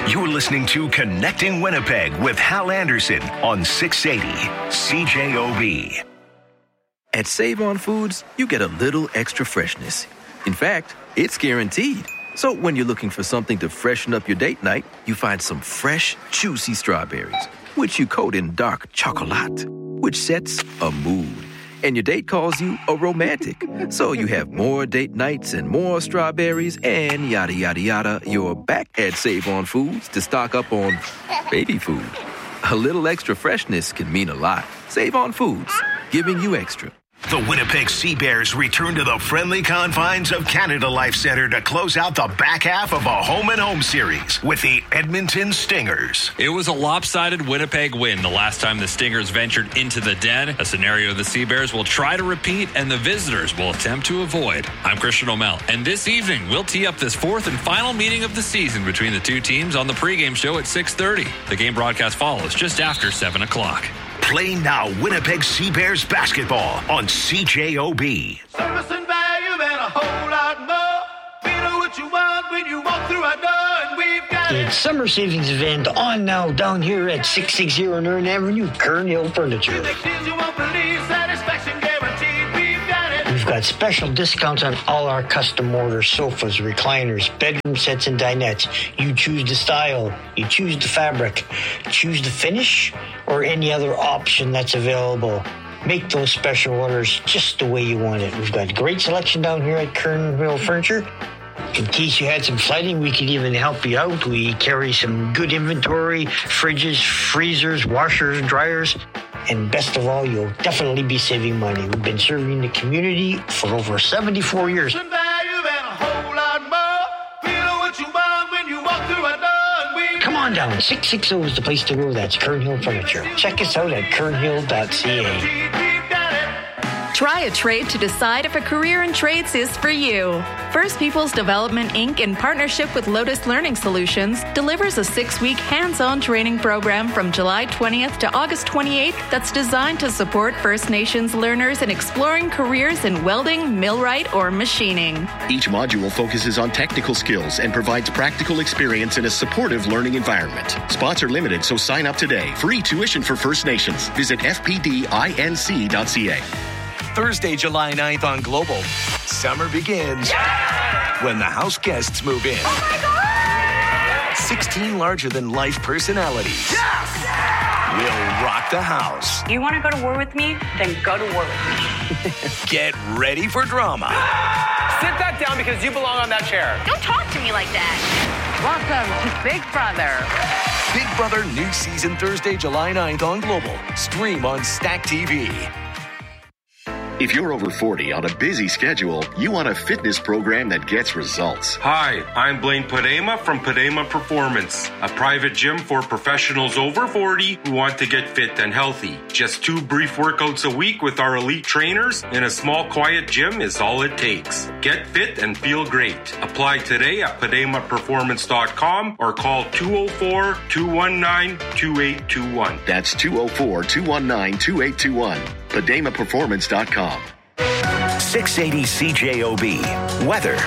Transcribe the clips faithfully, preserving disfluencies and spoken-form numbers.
You're listening to Connecting Winnipeg with Hal Anderson on six eighty C J O B. At Save On Foods, you get a little extra freshness. In fact, it's guaranteed. So when you're looking for something to freshen up your date night, you find some fresh, juicy strawberries, which you coat in dark chocolate, which sets a mood. And your date calls you a romantic. So you have more date nights and more strawberries and yada, yada, yada. You're back at Save On Foods to stock up on baby food. A little extra freshness can mean a lot. Save On Foods, giving you extra. The Winnipeg Sea Bears return to the friendly confines of Canada Life Centre to close out the back half of a home and home series with the Edmonton Stingers. It was a lopsided Winnipeg win the last time the Stingers ventured into the Den, a scenario the Sea Bears will try to repeat and the visitors will attempt to avoid. I'm Christian O'Mell, and this evening we'll tee up this fourth and final meeting of the season between the two teams on the pregame show at six thirty. The game broadcast follows just after seven o'clock. Play now Winnipeg Sea Bears basketball on C J O B. Service and value and a whole lot more. We know what you want when you walk through our door, and we've got it. It's summer savings event on now down here at six sixty Northern Avenue, Kern Hill Furniture. You won't believe, satisfaction guaranteed. We've got it. We've got special discounts on all our custom order sofas, recliners, bedroom sets, and dinettes. You choose the style, you choose the fabric, choose the finish, or any other option that's available. Make those special orders just the way you want it. We've got great selection down here at Kern Hill Furniture. In case you had some flooding, we could even help you out. We carry some good inventory, fridges, freezers, washers, dryers. And best of all, you'll definitely be saving money. We've been serving the community for over seventy-four years. Value and a whole lot more. We know what you want when you walk through our door, and we've Come on down. six sixty is the place to go. That's Kern Hill Furniture. Check us out at kernhill dot c a. Try a trade to decide if a career in trades is for you. First Peoples Development, Incorporated, in partnership with Lotus Learning Solutions, delivers a six-week hands-on training program from July twentieth to August twenty-eighth that's designed to support First Nations learners in exploring careers in welding, millwright, or machining. Each module focuses on technical skills and provides practical experience in a supportive learning environment. Spots are limited, so sign up today. Free tuition for First Nations. Visit f p d inc dot c a. Thursday, July ninth on Global. Summer begins yeah! when the house guests move in. Oh my God! sixteen larger-than-life personalities Yes! will rock the house. You want to go to war with me? Then go to war with me. Get ready for drama. Sit that down because you belong on that chair. Don't talk to me like that. Welcome to Big Brother. Big Brother new season Thursday, July ninth on Global. Stream on Stack T V. If you're over forty on a busy schedule, you want a fitness program that gets results. Hi, I'm Blaine Padema from Padema Performance, a private gym for professionals over forty who want to get fit and healthy. Just two brief workouts a week with our elite trainers in a small, quiet gym is all it takes. Get fit and feel great. Apply today at padema performance dot com or call two oh four, two one nine, two eight two one. That's two oh four, two one nine, two eight two one. padema performance dot com. six eighty C J O B. Weather.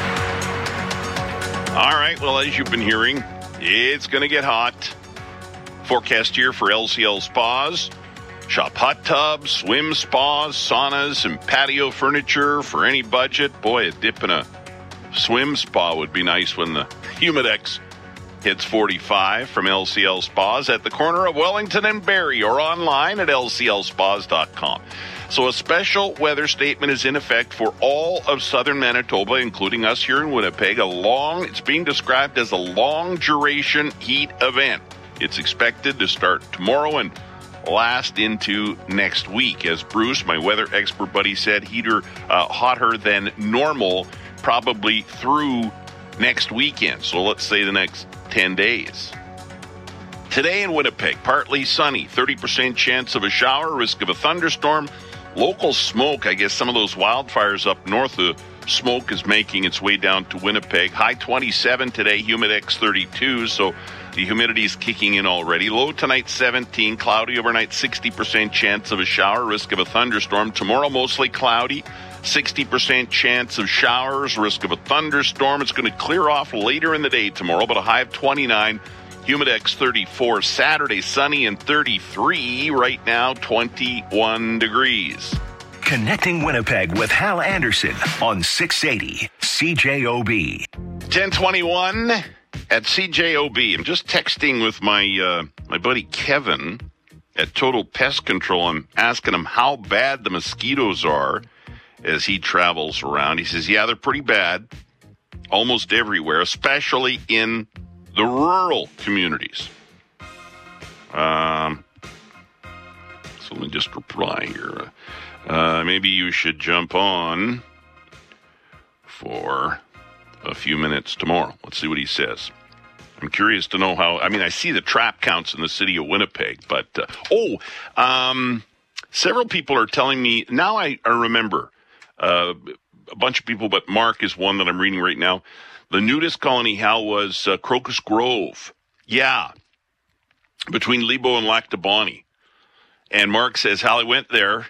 All right, well, as you've been hearing, it's going to get hot. Forecast here for L C L Spas. Shop hot tubs, swim spas, saunas, and patio furniture for any budget. Boy, a dip in a swim spa would be nice when the Humidex hits forty-five from L C L Spas at the corner of Wellington and Barrie or online at L C L spas dot com. So a special weather statement is in effect for all of southern Manitoba, including us here in Winnipeg. A long, it's being described as a long-duration heat event. It's expected to start tomorrow and last into next week. As Bruce, my weather expert buddy, said, heater, uh, hotter than normal, probably through next weekend. So let's say the next ten days. Today in Winnipeg, partly sunny, thirty percent chance of a shower, risk of a thunderstorm. Local smoke, I guess some of those wildfires up north, the smoke is making its way down to Winnipeg. High twenty-seven today, Humidex thirty-two, so the humidity is kicking in already. Low tonight seventeen, cloudy overnight, sixty percent chance of a shower, risk of a thunderstorm. Tomorrow mostly cloudy, sixty percent chance of showers, risk of a thunderstorm. It's going to clear off later in the day tomorrow, but a high of twenty-nine. Humidex thirty-four. Saturday, sunny and thirty-three. Right now, twenty-one degrees. Connecting Winnipeg with Hal Anderson on six eighty C J O B. ten twenty-one at C J O B. I'm just texting with my uh, my buddy Kevin at Total Pest Control. I'm asking him how bad the mosquitoes are as he travels around. He says, yeah, they're pretty bad almost everywhere, especially in the rural communities. Um, so let me just reply here. Uh, maybe you should jump on for a few minutes tomorrow. Let's see what he says. I'm curious to know how. I mean, I see the trap counts in the city of Winnipeg, but uh, oh, um, several people are telling me now. I, I remember uh, a bunch of people, but Mark is one that I'm reading right now. The nudist colony, Hal, was uh, Crocus Grove. Yeah, between Lebo and Lac du Bonnet. And Mark says, Hal, I went there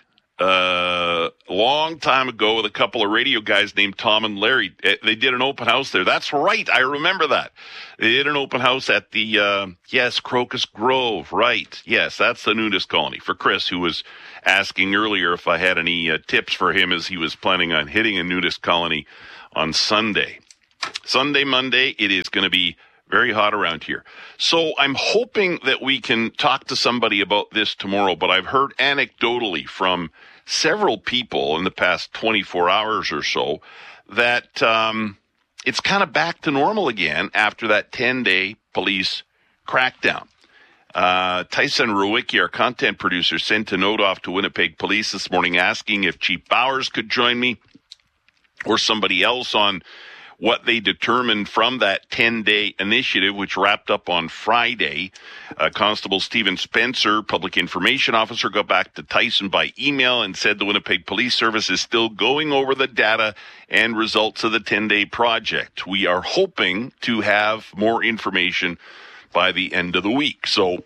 uh, a long time ago with a couple of radio guys named Tom and Larry. They did an open house there. That's right. I remember that. They did an open house at the, uh, yes, Crocus Grove. Right. Yes, that's the nudist colony. For Chris, who was asking earlier if I had any uh, tips for him as he was planning on hitting a nudist colony on Sunday. Sunday, Monday, it is going to be very hot around here. So I'm hoping that we can talk to somebody about this tomorrow, but I've heard anecdotally from several people in the past twenty-four hours or so that um, it's kind of back to normal again after that ten-day police crackdown. Uh, Tyson Rowicki, our content producer, sent a note off to Winnipeg Police this morning asking if Chief Bowers could join me or somebody else on what they determined from that ten-day initiative, which wrapped up on Friday. Uh, Constable Stephen Spencer, public information officer, got back to Tyson by email and said the Winnipeg Police Service is still going over the data and results of the ten-day project. We are hoping to have more information by the end of the week. So,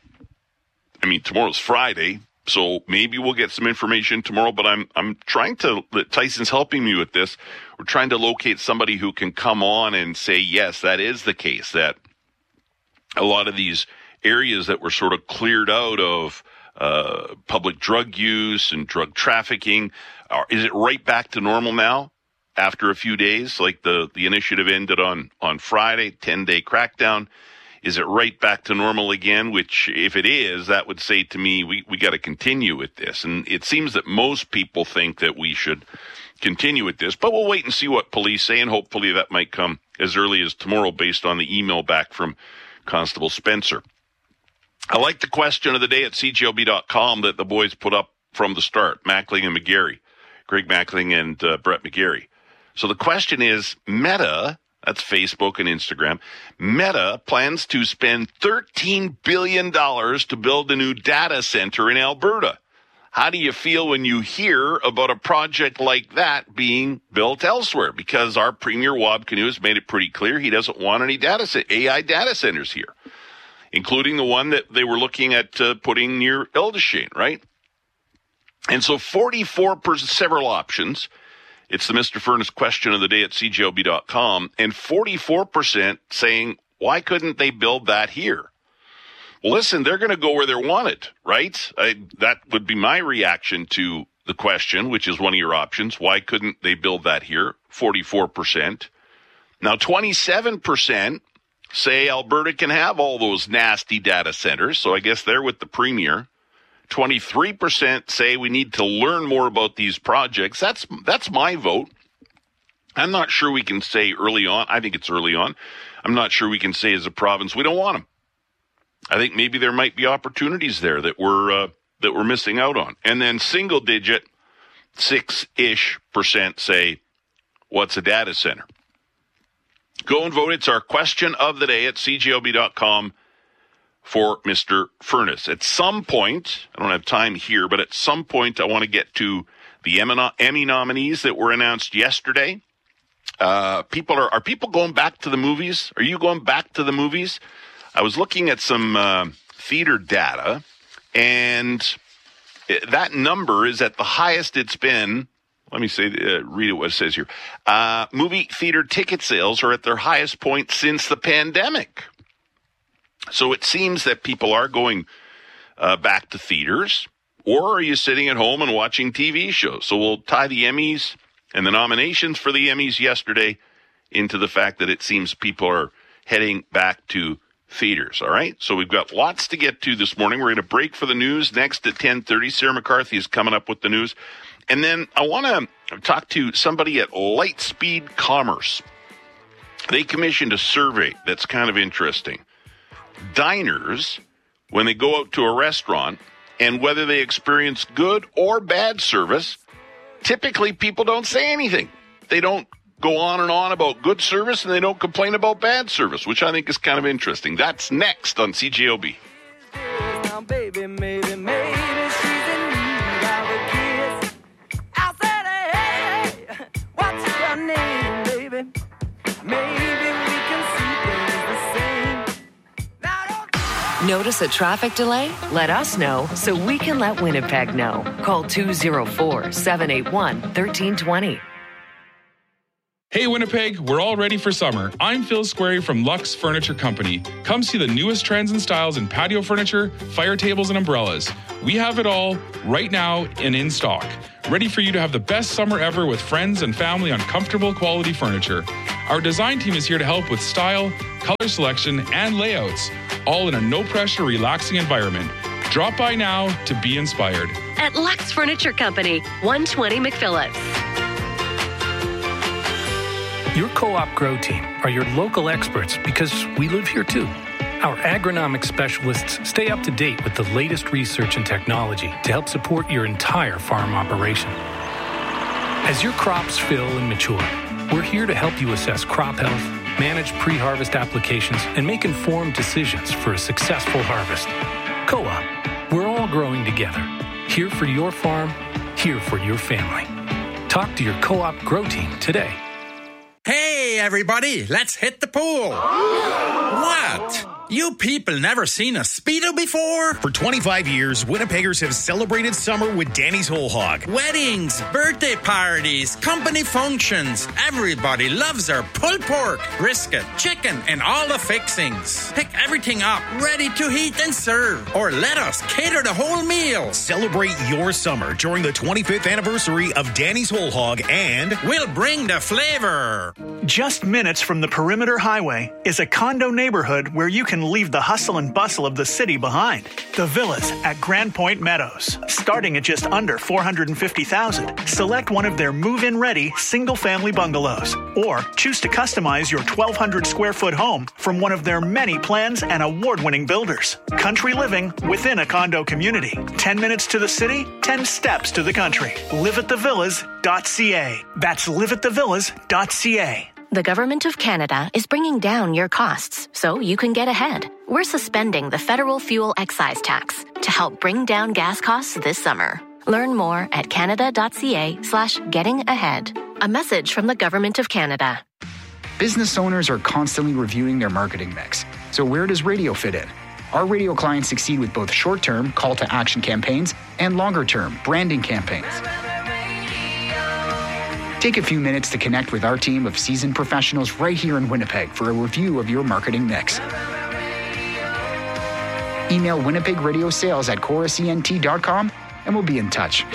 I mean, tomorrow's Friday, so maybe we'll get some information tomorrow, but I'm I'm trying to, Tyson's helping me with this. We're trying to locate somebody who can come on and say, yes, that is the case, that a lot of these areas that were sort of cleared out of uh, public drug use and drug trafficking, are, is it right back to normal now after a few days? Like the, the initiative ended on, on Friday, ten-day crackdown. Is it right back to normal again? Which, if it is, that would say to me, we, we got to continue with this. And it seems that most people think that we should continue with this, but we'll wait and see what police say, and hopefully that might come as early as tomorrow based on the email back from Constable Spencer. I like the question of the day at C J O B dot com that the boys put up from the start, Mackling and McGarry, Greg Mackling and uh, Brett McGarry. So the question is, Meta, that's Facebook and Instagram, Meta plans to spend thirteen billion dollars to build a new data center in Alberta. How do you feel when you hear about a project like that being built elsewhere? Because our Premier Wab Kinew has made it pretty clear he doesn't want any data A I data centers here, including the one that they were looking at uh, putting near Ildeshane, right? And so forty-four percent, several options. It's the Mister Furnace question of the day at C J O B dot com, and forty-four percent saying, why couldn't they build that here? Well, listen, they're going to go where they're wanted, right? I, that would be my reaction to the question, which is one of your options. Why couldn't they build that here? forty-four percent. Now, twenty-seven percent say Alberta can have all those nasty data centers, so I guess they're with the Premier. twenty-three percent say we need to learn more about these projects. That's that's my vote. I'm not sure we can say early on. I think it's early on. I'm not sure we can say as a province we don't want them. I think maybe there might be opportunities there that we're uh, that we're missing out on. And then single digit, six-ish percent say, what's a data center? Go and vote. It's our question of the day at C J O B dot com for Mister Furnace. At some point, I don't have time here, but at some point I want to get to the Emmy nominees that were announced yesterday. Uh, people are, are people going back to the movies? Are you going back to the movies? I was looking at some uh, theater data, and that number is at the highest it's been. Let me say, uh, read what it says here. Uh, movie theater ticket sales are at their highest point since the pandemic. So it seems that people are going uh, back to theaters, or are you sitting at home and watching T V shows? So we'll tie the Emmys and the nominations for the Emmys yesterday into the fact that it seems people are heading back to theaters, all right? So we've got lots to get to this morning. We're going to break for the news next at ten thirty. Sarah McCarthy is coming up with the news. And then I want to talk to somebody at Lightspeed Commerce. They commissioned a survey that's kind of interesting. Diners, when they go out to a restaurant, and whether they experience good or bad service, typically people don't say anything. They don't go on and on about good service, and they don't complain about bad service, which I think is kind of interesting. That's next on C J O B. Now, baby, maybe, maybe she's in need of a kiss. I said, hey, what's your name, baby? Maybe we can see things the same. Now, don't... Notice a traffic delay? Let us know so we can let Winnipeg know. Call two oh four, seven eight one, one three two zero. Hey Winnipeg, we're all ready for summer. I'm Phil Squarey from Lux Furniture Company. Come see the newest trends and styles in patio furniture, fire tables, and umbrellas. We have it all right now and in stock. Ready for you to have the best summer ever with friends and family on comfortable quality furniture. Our design team is here to help with style, color selection, and layouts, all in a no-pressure, relaxing environment. Drop by now to be inspired. At Lux Furniture Company, one twenty McPhillips. Your Co-op Grow team are your local experts because we live here too. Our agronomic specialists stay up to date with the latest research and technology to help support your entire farm operation. As your crops fill and mature, we're here to help you assess crop health, manage pre-harvest applications, and make informed decisions for a successful harvest. Co-op, we're all growing together. Here for your farm, here for your family. Talk to your Co-op Grow team today. Hey, everybody, let's hit the pool. What? You people never seen a Speedo before? For twenty-five years, Winnipeggers have celebrated summer with Danny's Whole Hog. Weddings, birthday parties, company functions. Everybody loves our pulled pork, brisket, chicken, and all the fixings. Pick everything up, ready to heat and serve. Or let us cater the whole meal. Celebrate your summer during the twenty-fifth anniversary of Danny's Whole Hog, and we'll bring the flavor. Just minutes from the Perimeter Highway is a condo neighborhood where you can leave the hustle and bustle of the city behind. The Villas at Grand Point Meadows. Starting at just under four hundred fifty thousand dollars, select one of their move-in ready single-family bungalows, or choose to customize your twelve hundred square foot home from one of their many plans and award-winning builders. Country living within a condo community. ten minutes to the city, ten steps to the country. live at the villas dot c a. That's live at the villas dot c a. The Government of Canada is bringing down your costs so you can get ahead. We're suspending the federal fuel excise tax to help bring down gas costs this summer. Learn more at canada.ca slash getting ahead. A message from the Government of Canada. Business owners are constantly reviewing their marketing mix. So where does radio fit in? Our radio clients succeed with both short-term call-to-action campaigns and longer-term branding campaigns. Take a few minutes to connect with our team of seasoned professionals right here in Winnipeg for a review of your marketing mix. Email Winnipeg Radio Sales at chorus e n t dot com and we'll be in touch.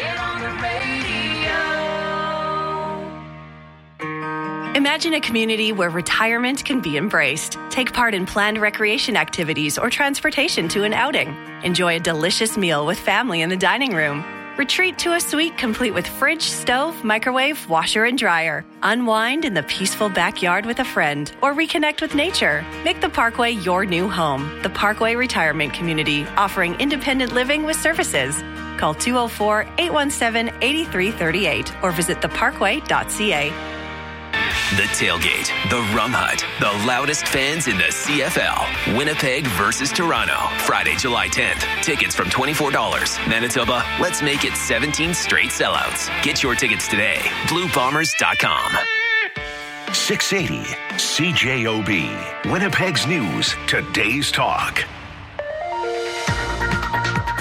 Imagine a community where retirement can be embraced. Take part in planned recreation activities or transportation to an outing. Enjoy a delicious meal with family in the dining room. Retreat to a suite complete with fridge, stove, microwave, washer, and dryer. Unwind in the peaceful backyard with a friend or reconnect with nature. Make the Parkway your new home. The Parkway Retirement Community, offering independent living with services. Call two oh four, eight one seven, eight three three eight or visit the parkway dot c a. The Tailgate, the Rum Hut, the loudest fans in the C F L. Winnipeg versus Toronto, Friday, July tenth. Tickets from twenty-four dollars. Manitoba, let's make it seventeen straight sellouts. Get your tickets today. blue bombers dot com. six eighty C J O B. Winnipeg's News, today's talk.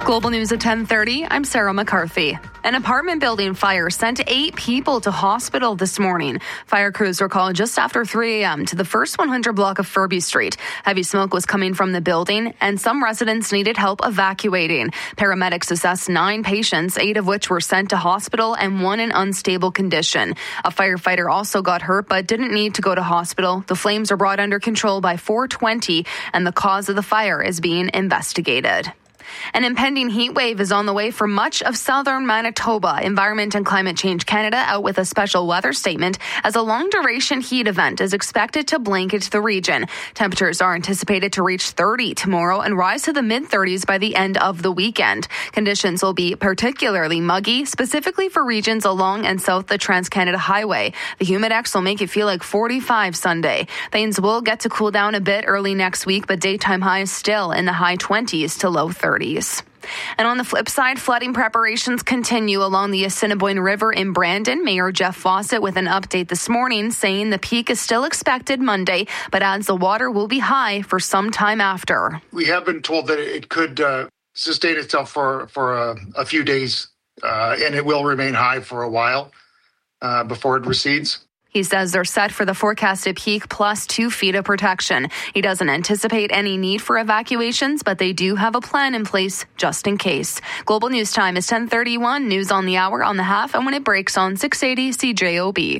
Global News at ten thirty, I'm Sarah McCarthy. An apartment building fire sent eight people to hospital this morning. Fire crews were called just after three a.m. to the first one hundred block of Furby Street. Heavy smoke was coming from the building, and some residents needed help evacuating. Paramedics assessed nine patients, eight of which were sent to hospital and one in unstable condition. A firefighter also got hurt but didn't need to go to hospital. The flames were brought under control by four twenty, and the cause of the fire is being investigated. An impending heat wave is on the way for much of southern Manitoba. Environment and Climate Change Canada out with a special weather statement as a long-duration heat event is expected to blanket the region. Temperatures are anticipated to reach thirty tomorrow and rise to the mid-thirties by the end of the weekend. Conditions will be particularly muggy, specifically for regions along and south the Trans-Canada Highway. The humidex will make it feel like forty-five Sunday. Things will get to cool down a bit early next week, but daytime highs still in the high twenties to low thirties. And on the flip side, flooding preparations continue along the Assiniboine River in Brandon. Mayor Jeff Fawcett with an update this morning saying the peak is still expected Monday, but adds the water will be high for some time after. We have been told that it could uh, sustain itself for, for a, a few days, uh, and it will remain high for a while uh, before it recedes. He says they're set for the forecasted peak plus two feet of protection. He doesn't anticipate any need for evacuations, but they do have a plan in place just in case. Global News Time is ten thirty-one. News on the hour, on the half, and when it breaks on six eighty C J O B.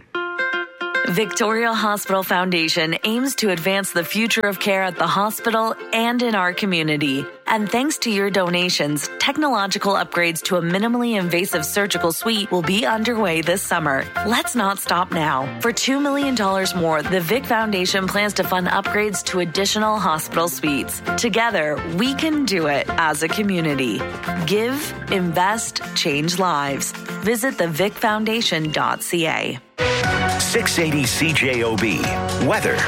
Victoria Hospital Foundation aims to advance the future of care at the hospital and in our community. And thanks to your donations, technological upgrades to a minimally invasive surgical suite will be underway this summer. Let's not stop now. For two million dollars more, the Vic Foundation plans to fund upgrades to additional hospital suites. Together, we can do it as a community. Give, invest, change lives. Visit the vic foundation dot c a. six eighty C J O B. Weather.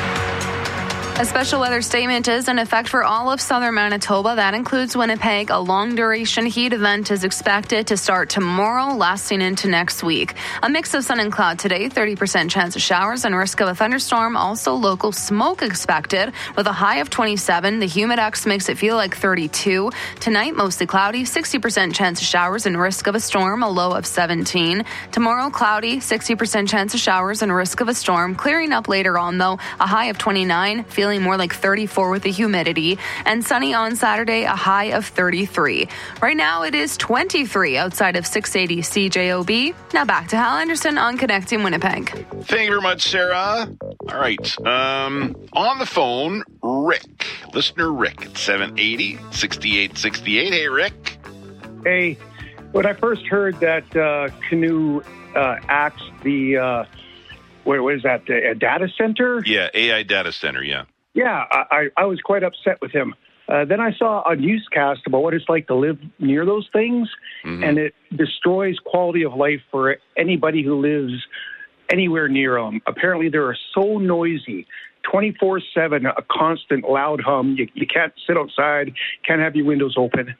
A special weather statement is in effect for all of southern Manitoba. That includes Winnipeg. A long-duration heat event is expected to start tomorrow, lasting into next week. A mix of sun and cloud today, thirty percent chance of showers and risk of a thunderstorm. Also local smoke expected with a high of twenty-seven. The humidex makes it feel like thirty-two. Tonight, mostly cloudy, sixty percent chance of showers and risk of a storm, a low of seventeen. Tomorrow, cloudy, sixty percent chance of showers and risk of a storm. Clearing up later on, though, a high of twenty-nine, feeling more like thirty-four with the humidity, and sunny on Saturday, a high of thirty-three. Right now it is twenty-three outside of six eighty C J O B. Now back to Hal Anderson on Connecting Winnipeg. Thank you very much, Sarah. All right. Um, on the phone, Rick. Listener Rick at seven eighty, sixty-eight sixty-eight. Hey, Rick. Hey, when I first heard that uh, Canoe uh, axed the, uh, what, what is that, a data center? Yeah, A I data center, yeah. Yeah, I, I was quite upset with him. Uh, then I saw a newscast about what it's like to live near those things, mm-hmm. and it destroys quality of life for anybody who lives anywhere near them. Apparently, they're so noisy, twenty-four seven, a constant loud hum. You, you can't sit outside, can't have your windows open.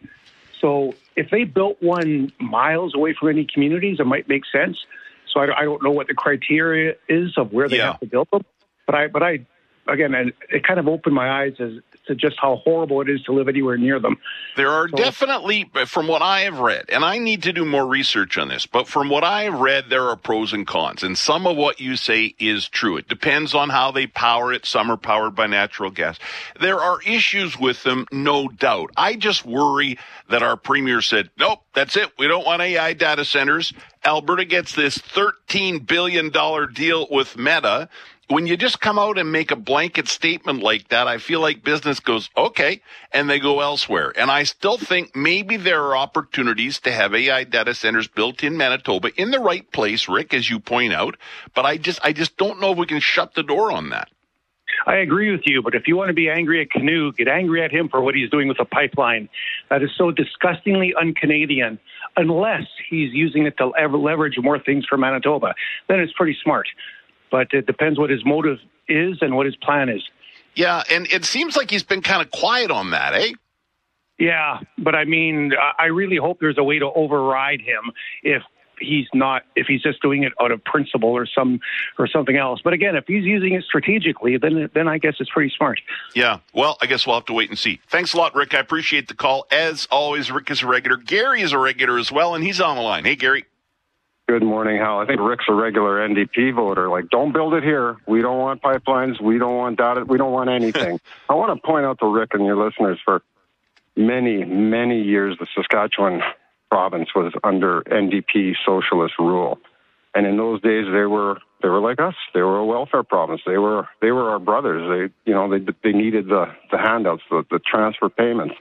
So if they built one miles away from any communities, it might make sense. So I, I don't know what the criteria is of where they yeah. have to build them, but I, but I. Again, it kind of opened my eyes as to just how horrible it is to live anywhere near them. There are so, definitely, from what I have read, and I need to do more research on this, but from what I have read, there are pros and cons. And some of what you say is true. It depends on how they power it. Some are powered by natural gas. There are issues with them, no doubt. I just worry that our premier said, nope, that's it. We don't want A I data centers. Alberta gets this thirteen billion dollars deal with Meta. When you just come out and make a blanket statement like that, I feel like business goes, okay, and they go elsewhere. And I still think maybe there are opportunities to have A I data centers built in Manitoba in the right place, Rick, as you point out. But I just I just don't know if we can shut the door on that. I agree with you, but if you want to be angry at Canoe, get angry at him for what he's doing with the pipeline. That is so disgustingly un-Canadian, unless he's using it to leverage more things for Manitoba. Then it's pretty smart. But it depends what his motive is and what his plan is. Yeah, and it seems like he's been kind of quiet on that, eh? Yeah, but I mean, I really hope there's a way to override him if he's not, if he's just doing it out of principle or some or something else. But again, if he's using it strategically, then then I guess it's pretty smart. Yeah. Well, I guess we'll have to wait and see. Thanks a lot, Rick. I appreciate the call. As always, Rick is a regular. Gary is a regular as well, and he's on the line. Hey, Gary. Good morning, Hal. I think Rick's a regular N D P voter. Like, don't build it here. We don't want pipelines. We don't want data. We don't want anything. I want to point out to Rick and your listeners, for many, many years, the Saskatchewan province was under N D P socialist rule. And in those days, they were they were like us. They were a welfare province. They were they were our brothers. They you know they they needed the, the handouts, the, the transfer payments.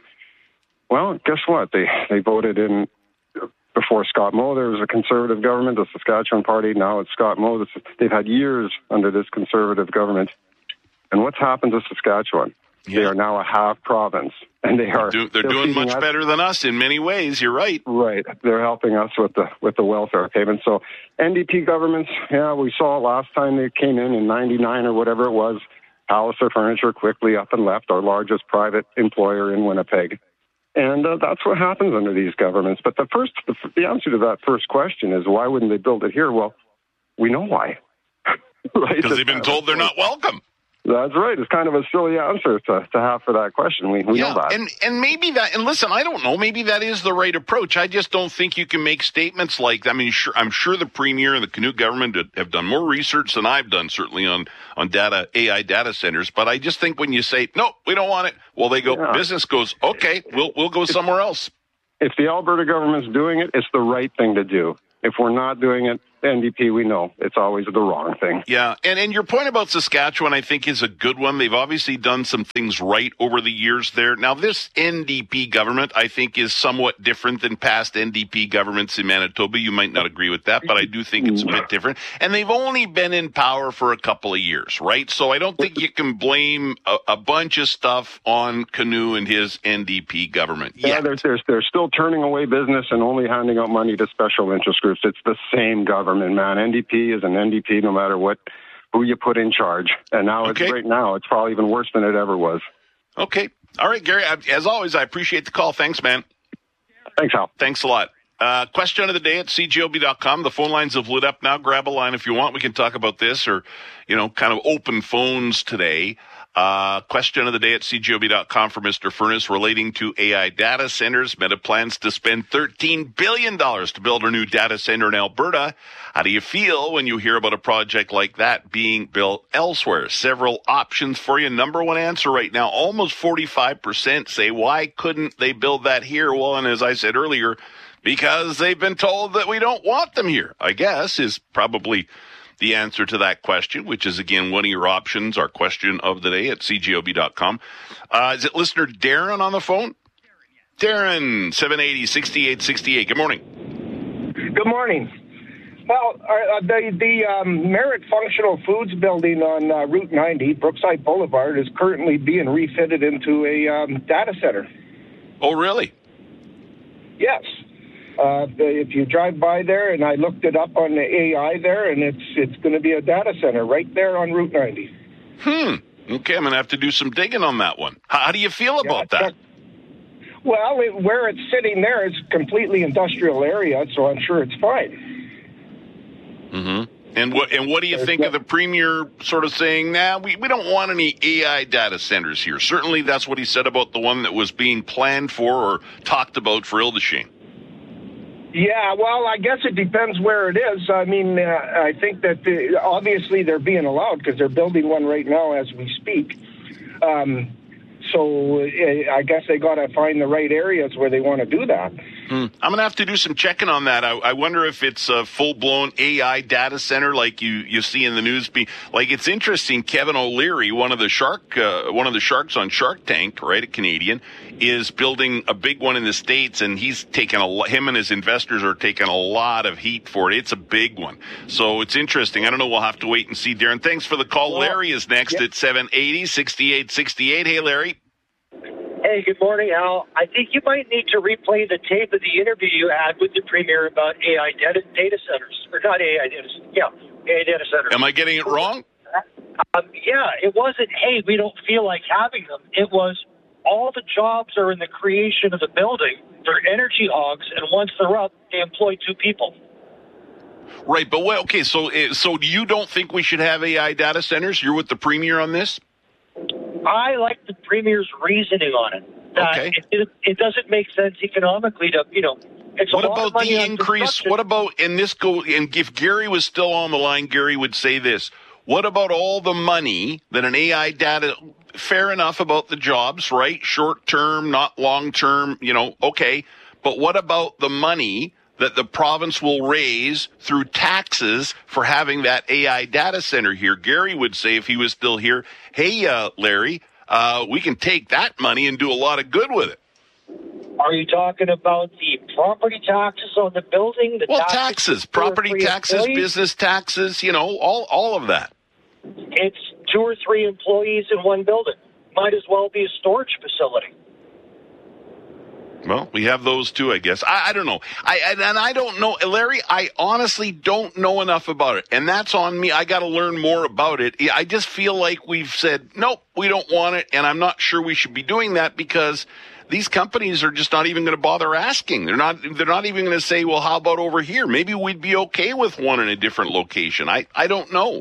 Well, guess what? They they voted in. Before Scott Moe, there was a conservative government, the Saskatchewan Party. Now it's Scott Moe. This is, they've had years under this conservative government. And what's happened to Saskatchewan? Yeah. They are now a half province, and they are. They're, do, they're doing much us. better than us in many ways. You're right. Right. They're helping us with the with the welfare payments. So N D P governments, yeah, we saw it last time they came in in ninety-nine or whatever it was. Palliser Furniture quickly up and left, our largest private employer in Winnipeg. And uh, that's what happens under these governments. But the first, the, the answer to that first question is, why wouldn't they build it here? Well, we know why. Right? Because they've been told they're not welcome. That's right. It's kind of a silly answer to, to have for that question. We, we yeah, know that. And, and maybe that, and listen, I don't know, maybe that is the right approach. I just don't think you can make statements like that. I mean, sure, I'm sure the Premier and the Canute government have done more research than I've done, certainly on, on data, A I data centers. But I just think when you say, no, we don't want it, well, they go, yeah. business goes, okay, we'll, we'll go somewhere else. If the Alberta government's doing it, it's the right thing to do. If we're not doing it, N D P, we know it's always the wrong thing. Yeah, and, and your point about Saskatchewan, I think, is a good one. They've obviously done some things right over the years there. Now, this N D P government, I think, is somewhat different than past N D P governments in Manitoba. You might not agree with that, but I do think it's a bit different. And they've only been in power for a couple of years, right? So I don't think you can blame a, a bunch of stuff on Canute and his N D P government. Yeah, yet. they're, they're, they're still turning away business and only handing out money to special interest groups. It's the same government. Man, N D P is an N D P no matter what, who you put in charge. And now okay. it's right now, it's probably even worse than it ever was. Okay. All right, Gary, as always, I appreciate the call. Thanks, man. Thanks, Hal. Thanks a lot. Uh, question of the day at C G O B dot com. The phone lines have lit up now. Grab a line if you want. We can talk about this or, you know, kind of open phones today. Uh, question of the day at C G O B dot com for Mister Furness relating to A I data centers. Meta plans to spend thirteen billion dollars to build a new data center in Alberta. How do you feel when you hear about a project like that being built elsewhere? Several options for you. Number one answer right now, almost forty-five percent say, why couldn't they build that here? Well, and as I said earlier, because they've been told that we don't want them here, I guess, is probably the answer to that question, which is, again, one of your options, our question of the day at C G O B dot com. Uh, is it listener Darren on the phone? Darren, seven eighty, sixty-eight sixty-eight. Good morning. Good morning. Well, uh, the, the um, Merit Functional Foods building on uh, Route ninety, Brookside Boulevard, is currently being refitted into a um, data center. Oh, really? Yes. Uh, if you drive by there, and I looked it up on the A I there, and it's it's going to be a data center right there on Route ninety. Hmm. Okay, I'm going to have to do some digging on that one. How, how do you feel about yeah, that? Well, it, where it's sitting there is a completely industrial area, so I'm sure it's fine. Mm-hmm. And what and what do you There's think no- of the Premier sort of saying, nah, we, we don't want any A I data centers here? Certainly that's what he said about the one that was being planned for or talked about for Ildesheen. Yeah, well, I guess it depends where it is. I mean, uh, I think that the, obviously they're being allowed because they're building one right now as we speak. Um, so uh, I guess they got to find the right areas where they want to do that. Hmm. I'm going to have to do some checking on that. I, I wonder if it's a full-blown A I data center like you, you see in the news. Be, like, it's interesting, Kevin O'Leary, one of the shark, uh, one of the sharks on Shark Tank, right, a Canadian, is building a big one in the States, and he's taken a him and his investors are taking a lot of heat for it. It's a big one. So it's interesting. I don't know. We'll have to wait and see, Darren. Thanks for the call. Well, Larry is next yep. at seven eighty, sixty-eight sixty-eight. Hey, Larry. Hey, good morning, Al. I think you might need to replay the tape of the interview you had with the Premier about A I data, data centers. Or not A I data centers. Yeah, A I data centers. Am I getting it wrong? Um, yeah, it wasn't, hey, we don't feel like having them. It was all the jobs are in the creation of the building. They're energy hogs, and once they're up, they employ two people. Right, but well, okay, so so you don't think we should have A I data centers? You're with the Premier on this? I like the Premier's reasoning on it. That Okay. It, it, it doesn't make sense economically to, you know, it's What a lot of about money the on increase? construction. What about, and this go, and if Gary was still on the line, Gary would say this. What about all the money that an A I data, fair enough about the jobs, right? Short term, not long term, you know, okay. But what about the money that the province will raise through taxes for having that A I data center here? Gary would say, if he was still here, hey, uh, Larry, uh, we can take that money and do a lot of good with it. Are you talking about the property taxes on the building? The Well, taxes, taxes, for two or property three taxes, employees? business taxes, you know, all, all of that. It's two or three employees in one building. Might as well be a storage facility. Well, we have those too, I guess. I, I don't know. I, I and I don't know, Larry. I honestly don't know enough about it, and that's on me. I got to learn more about it. I just feel like we've said nope, we don't want it, and I'm not sure we should be doing that because these companies are just not even going to bother asking. They're not. They're not even going to say, "Well, how about over here? Maybe we'd be okay with one in a different location." I I don't know.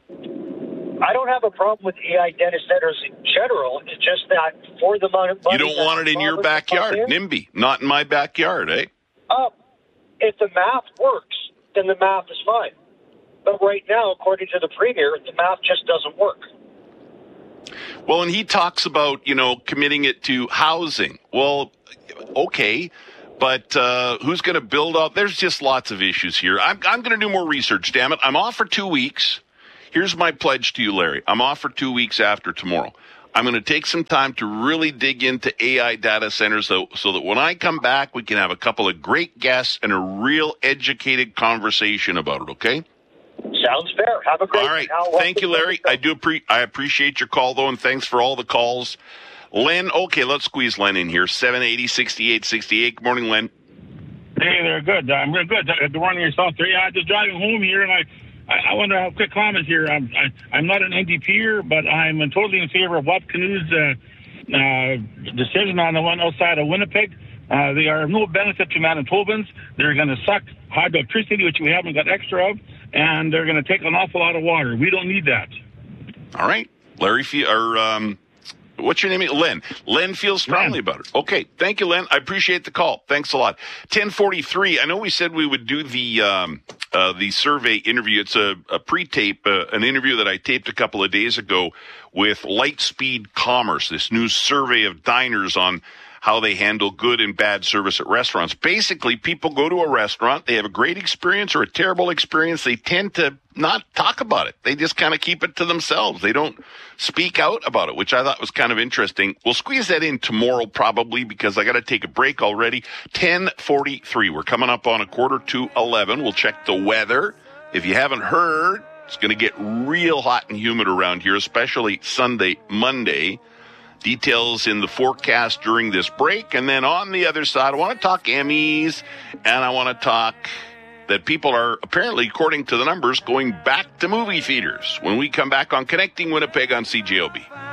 I don't have a problem with A I data centers in general. It's just that for the amount of money... You don't that want it in your Province backyard, put in, NIMBY. Not in my backyard, eh? Uh, if the math works, then the math is fine. But right now, according to the Premier, the math just doesn't work. Well, and he talks about, you know, committing it to housing. Well, okay, but uh, who's going to build out? There's just lots of issues here. I'm, I'm going to do more research, damn it. I'm off for two weeks. Here's my pledge to you, Larry. I'm off for two weeks after tomorrow. I'm going to take some time to really dig into A I data centers so, so that when I come back, we can have a couple of great guests and a real educated conversation about it, okay? Sounds fair. Have a great All right. Al, Thank you, Larry. I do appre- I appreciate your call, though, and thanks for all the calls. Len, okay, let's squeeze Len in here. seven eighty, sixty-eight sixty-eight. Good morning, Len. Hey there, good. I'm real good. Good morning yourself there. Yeah, I'm just driving home here, and I I, I want to have a quick comment here. I'm I, I'm not an N D P-er, but I'm totally in favor of Wap Kinu's uh, uh, decision on the one outside of Winnipeg. Uh, they are of no benefit to Manitobans. They're going to suck hydroelectricity, which we haven't got extra of, and they're going to take an awful lot of water. We don't need that. All right, Larry, or um, what's your name? Len. Len feels strongly about it. Okay, thank you, Len. I appreciate the call. Thanks a lot. ten forty-three. I know we said we would do the um, uh, the survey interview. It's a, a pre-tape, uh, an interview that I taped a couple of days ago with Lightspeed Commerce, this new survey of diners on how they handle good and bad service at restaurants. Basically, people go to a restaurant, they have a great experience or a terrible experience, they tend to not talk about it. They just kind of keep it to themselves. They don't speak out about it, which I thought was kind of interesting. We'll squeeze that in tomorrow probably because I got to take a break already. ten forty-three. We're coming up on a quarter to eleven. We'll check the weather. If you haven't heard, it's going to get real hot and humid around here, especially Sunday, Monday. Details in the forecast during this break. And then on the other side, I want to talk Emmys, and I want to talk that people are apparently, according to the numbers, going back to movie theaters when we come back on Connecting Winnipeg on C J O B.